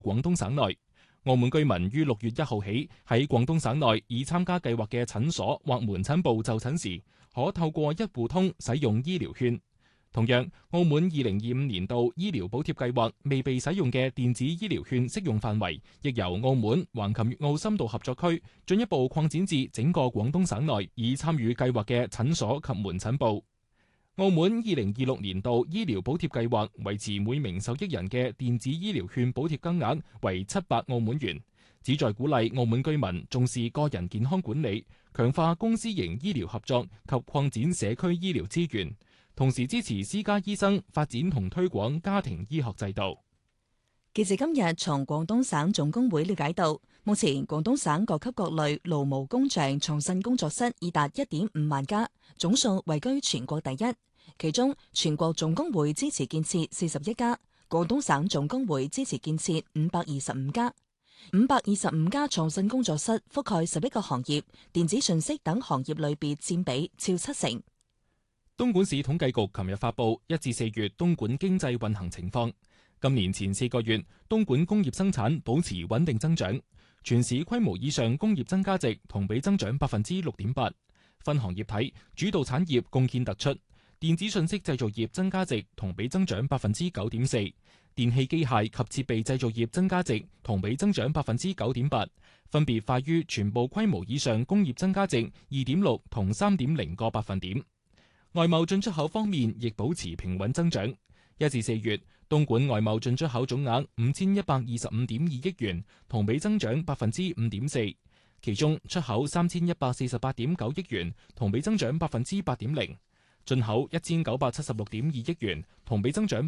廣東省內。澳門居民於6月1號起喺廣東省內已參加計劃嘅診所或門診部就診時，可透過一戶通使用醫療券。同樣，澳門2025年度醫療補貼計劃未被使用嘅電子醫療券適用範圍，亦由澳門橫琴粵澳深度合作區進一步擴展至整個廣東省內已參與計劃嘅診所及門診部。澳門2026年度醫療補貼計劃維持每名受益人嘅電子醫療券補貼金額為700澳門元，旨在鼓勵澳門居民重視個人健康管理，強化公私營醫療合作及擴展社區醫療資源，同時支持私家醫生發展同推廣家庭醫學制度。 記者今日從廣東省總工會了解到，目前廣東省各級各類勞務工場創新工作室已達1.5萬家，總數位居全國第一。其中全國總工會支持建設41家，廣東省總工會支持建設525家。525家創新工作室覆蓋11個行業，電子信息等行業類別佔比超70%。 東莞市統計局琴日發布1至4月東莞經濟運行情況。今年前4個月，東莞工業生產保持穩定增長，全市規模以上工業增加值同比增長6.8%。分行業睇，主導產業貢獻突出，電子信息製造業增加值同比增長9.4%，電氣機械及設備製造業增加值同比增長9.8%，分別快於全部規模以上工業增加值2.6同3.0個百分點。外貿進出口方面亦保持平穩增長。1至4月，東莞外貿進出口總額5125.2億元，同比增長5.4%。其中出口3148.9億元，同比增長8.0%；進口1976.2億元，同比增長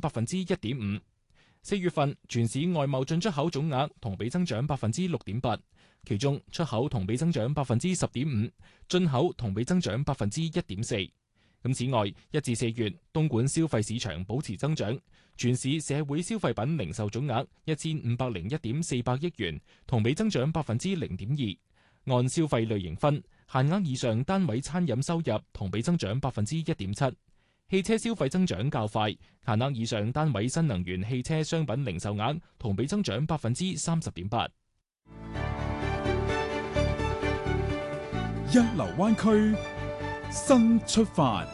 1.5%。4月份全市外貿進出口總額同比增長6.8%，其中出口同比增長10.5%，進口同比增長1.4%。此外，1至4月，東莞消費市場保持增長，全市社會消費品零售總額1501.400億元，同比增長0.2%。按消費類型分，限額以上單位餐飲收入同比增長1.7%，汽車消費增長較快，限額以上單位新能源汽車商品零售額同比增長30.8%。 一流灣區新出發。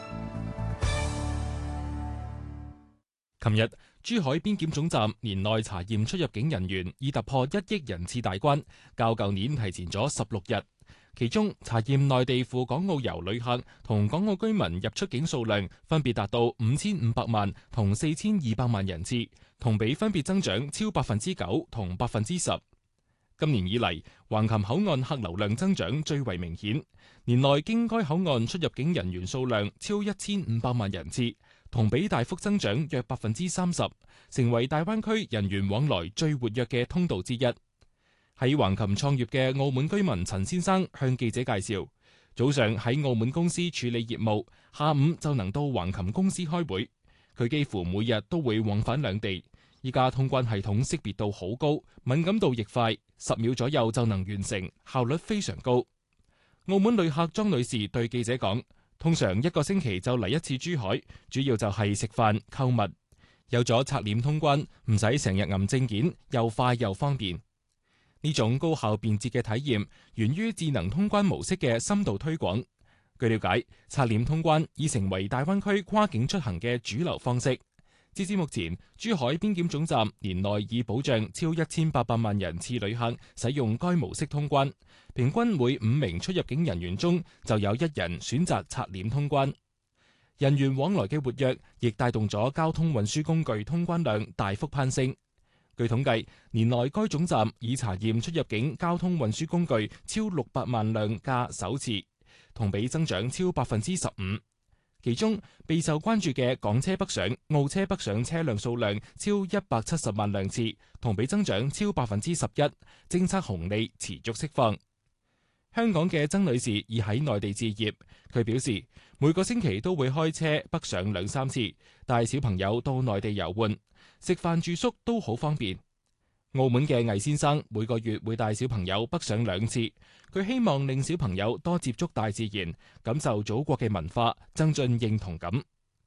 琴日，珠海邊檢總站年內查驗出入境人員已突破1億人次大關，較舊年提前咗16日。其中，查驗內地赴港澳遊旅客同港澳居民入出境數量分別達到5500萬同4200萬人次，同比分別增長超9%同10%。今年以嚟，橫琴口岸客流量增長最為明顯，年內經該口岸出入境人員數量超1500萬人次，同比大幅增長約30%，成為大灣區人員往來最活躍嘅通道之一。喺橫琴創業嘅澳門居民陳先生向記者介紹，早上喺澳門公司處理業務，下午就能到橫琴公司開會。佢幾乎每日都會往返兩地。依家通關系統識別度好高，敏感度亦快，10秒左右就能完成，效率非常高。澳門旅客莊女士對記者講，通常1個星期就嚟一次珠海，主要就係食飯、購物。有咗刷臉通關，唔使成日揞證件，又快又方便。呢種高效便捷嘅體驗，源於智能通關模式嘅深度推廣。據了解，刷臉通關已成為大灣區跨境出行嘅主流方式。截至目前，珠海邊檢總站年內已保障超1800萬人次旅客使用該模式通關，平均每5名出入境人員中就有1人選擇刷臉通關。人員往來嘅活躍，亦帶動咗交通運輸工具通關量大幅攀升。據統計，年內該總站已查驗出入境交通運輸工具超600萬輛架首次，同比增長超15%。其中備受關注嘅港車北上、澳車北上車輛數量超170萬輛次，同比增長超11%，政策紅利持續釋放。香港嘅曾女士已喺內地置業，佢表示每個星期都會開車北上2-3次，帶小朋友到內地遊玩，食飯住宿都好方便。澳門嘅魏先生每個月會帶小朋友北上2次，佢希望令小朋友多接觸大自然，感受祖國嘅文化，增進認同感。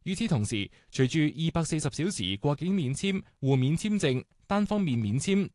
與此同時，隨住240小時過境免簽、互免簽證、單方面免簽